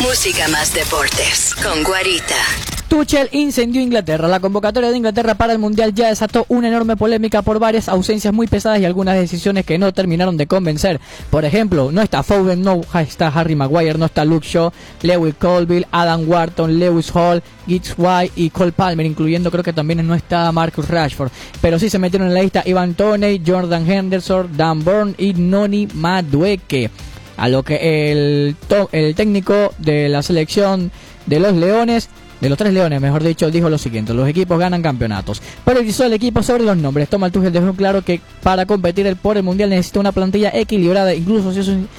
Música más deportes con Guarita. Tuchel incendió Inglaterra. La convocatoria de Inglaterra para el Mundial ya desató una enorme polémica por varias ausencias muy pesadas y algunas decisiones que no terminaron de convencer. Por ejemplo, no está Foden, no está Harry Maguire, no está Luke Shaw, Lewis Colville, Adam Wharton, Lewis Hall, Giggs White y Cole Palmer, incluyendo creo que también no está Marcus Rashford. Pero sí se metieron en la lista Ivan Toney, Jordan Henderson, Dan Burn y Noni Madueke. A lo que el técnico de la selección de los Leones, de los tres Leones, mejor dicho, dijo lo siguiente: los equipos ganan campeonatos. Priorizó el equipo sobre los nombres. Thomas Tuchel dejó claro que para competir por el Mundial necesita una plantilla equilibrada, incluso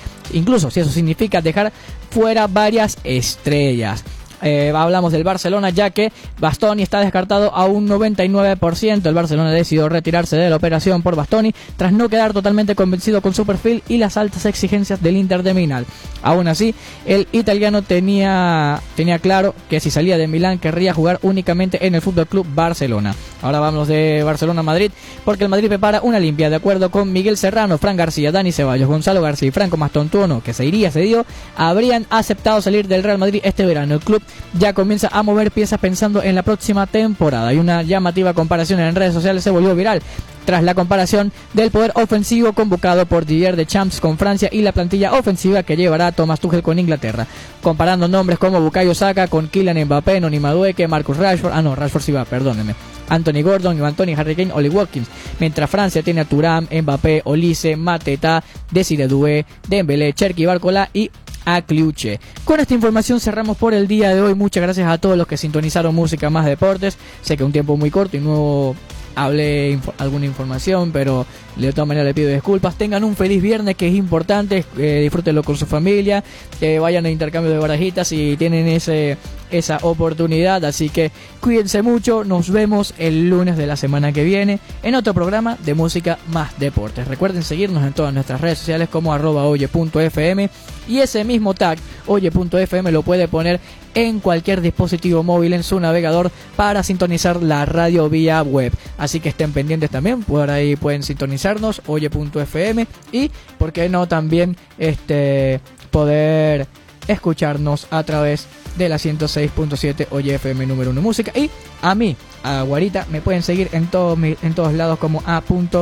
si eso significa dejar fuera varias estrellas. Hablamos del Barcelona, ya que Bastoni está descartado a un 99%. El Barcelona decidió retirarse de la operación por Bastoni tras no quedar totalmente convencido con su perfil y las altas exigencias del Inter de Milán. Aún así, el italiano tenía claro que si salía de Milán querría jugar únicamente en el FC Barcelona. Ahora vamos de Barcelona-Madrid, porque el Madrid prepara una limpia. De acuerdo con Miguel Serrano, Fran García, Dani Ceballos, Gonzalo García y Franco Mastontuono, que se iría cedido, habrían aceptado salir del Real Madrid este verano. El club ya comienza a mover piezas pensando en la próxima temporada, y una llamativa comparación en redes sociales se volvió viral tras la comparación del poder ofensivo convocado por Didier Deschamps con Francia y la plantilla ofensiva que llevará Thomas Tuchel con Inglaterra, comparando nombres como Bukayo Saka con Kylian Mbappé, Noni Madueke, Marcus Rashford, Rashford sí va, perdónenme, Anthony Gordon, Ivan Toney, Harry Kane, Oli Watkins, mientras Francia tiene a Thuram, Mbappé, Olise, Mateta, Desiré Doué, Dembélé, Cherki Barcola y a Cliuche. Con esta información cerramos por el día de hoy. Muchas gracias a todos los que sintonizaron Música Más Deportes. Sé que un tiempo muy corto y no hablé alguna información, pero de todas maneras le pido disculpas. Tengan un feliz viernes, que es importante, disfrútenlo con su familia, vayan a intercambio de barajitas si tienen esa oportunidad, así que cuídense mucho. Nos vemos el lunes de la semana que viene en otro programa de Música Más Deportes. Recuerden seguirnos en todas nuestras redes sociales como @oye.fm, y ese mismo tag oye.fm lo puede poner en cualquier dispositivo móvil en su navegador para sintonizar la radio vía web. Así que estén pendientes también, por ahí pueden sintonizarnos oye.fm, y por qué no también poder escucharnos a través de la 106.7 Oye FM número 1 Música. Y a mí, a Guarita, me pueden seguir en todos lados como a.